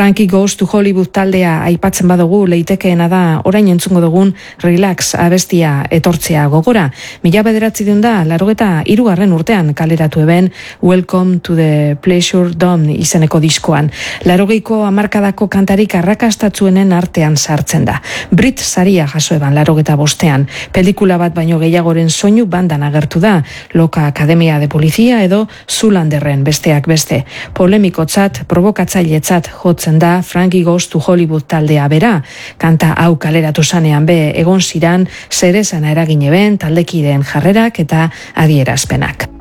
Frankie Goes to Hollywood taldea aipatzen badugu, leitekeena da orain entzungo dugun Relax abestia etortzea gogora. 1983 urtean kaleratu eben Welcome to the Pleasure Dome izeneko diskoan. 80ko hamarkadako kantarik arrakastatzuenen artean sartzen da. Brit saria jaso eban 85ean. Pelikula bat baino gehiagoren soinu bandan agertu da. Loka Akademia de Polizia edo Zulanderren besteak beste. Polemikotzat, provokatzailetzat jotzen da Frankie Goes to Hollywood taldea bera. Kanta hau kaleratu sanean be egon ziran zerezana eragin eben taldekideen jarrerak eta adierazpenak.